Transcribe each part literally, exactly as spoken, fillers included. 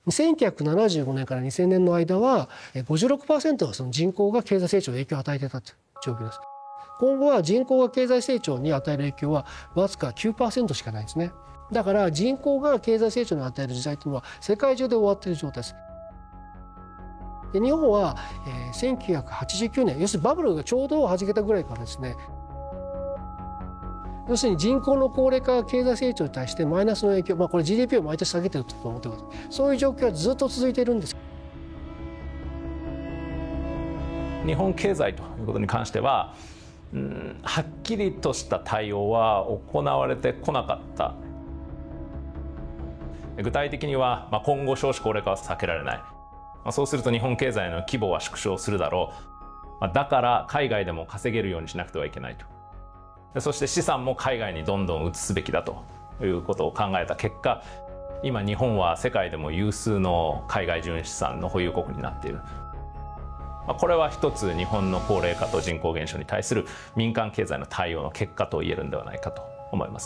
せんきゅうひゃくななじゅうごねんからにせんねんの間は ごじゅうろくパーセント がその人口が経済成長に影響を与えていたという状況です。今後は人口が経済成長に与える影響はわずか きゅうパーセント しかないんですね。だから人口が経済成長に与える時代というのは世界中で終わっている状態です。で日本は、えー、せんきゅうひゃくはちじゅうきゅうねん、要するにバブルがちょうどはじけたぐらいからですね、要するに人口の高齢化が経済成長に対してマイナスの影響、まあ、これ ジーディーピー を毎年下げてると思ってください。そういう状況はずっと続いているんです。 日本経済ということに関しては、うん、はっきりとした対応は行われてこなかった。具体的には、まあ、今後少子高齢化は避けられない、まあ、そうすると日本経済の規模は縮小するだろう、まあ、だから海外でも稼げるようにしなくてはいけないと。そして資産も海外にどんどん移すべきだということを考えた結果、今日本は世界でも有数の海外純資産の保有国になっている。これは一つ日本の高齢化と人口減少に対する民間経済の対応の結果と言えるんではないかと思います。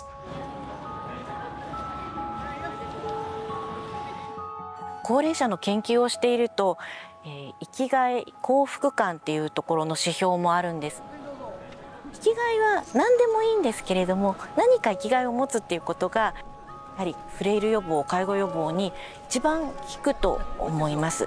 高齢者の研究をしていると、えー、生きがい幸福感っていうところの指標もあるんです。生きがいは何でもいいんですけれども、何か生きがいを持つっていうことがやはりフレイル予防、介護予防に一番効くと思います。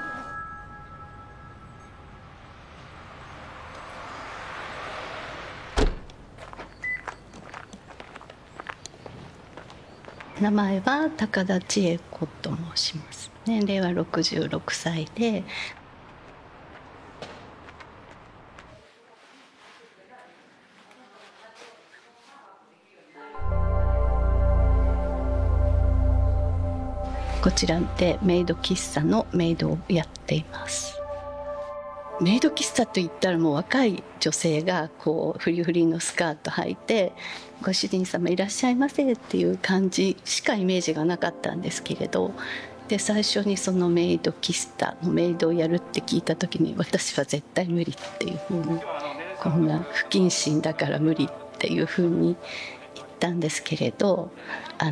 名前は高田千恵子と申します。年齢はろくじゅうろくさいで、こちらでメイド喫茶のメイドをやっています。メイド喫茶といったらもう若い女性がこうフリフリのスカート履いて「ご主人様いらっしゃいませ」っていう感じしかイメージがなかったんですけれど、で最初にそのメイド喫茶のメイドをやるって聞いた時に、私は絶対無理っていうふうに、こんな不謹慎だから無理っていうふうに言ったんですけれど、あ